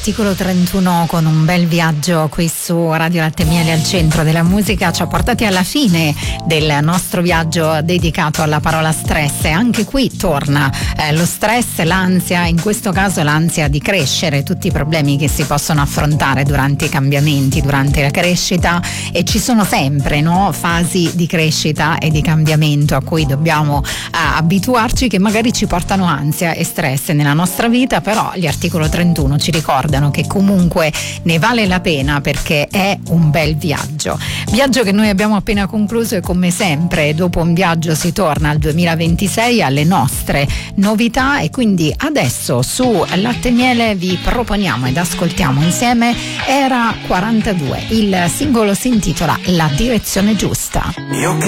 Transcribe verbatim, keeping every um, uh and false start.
Articolo trentuno con un bel viaggio qui su Radio Latte e Miele al centro della musica ci ha portati alla fine del nostro viaggio dedicato alla parola stress, e anche qui torna eh, lo stress, l'ansia, in questo caso l'ansia di crescere, tutti i problemi che si possono affrontare durante i cambiamenti, durante la crescita, e ci sono sempre no, fasi di crescita e di cambiamento a cui dobbiamo eh, abituarci, che magari ci portano ansia e stress nella nostra vita, però gli articolo trentuno ci ricordano che comunque ne vale la pena, perché è un bel viaggio. Viaggio che noi abbiamo appena concluso, e come sempre dopo un viaggio si torna al duemilaventisei, alle nostre novità, e quindi adesso su Latte e Miele vi proponiamo ed ascoltiamo insieme Era quarantadue. Il singolo si intitola La direzione giusta. Io che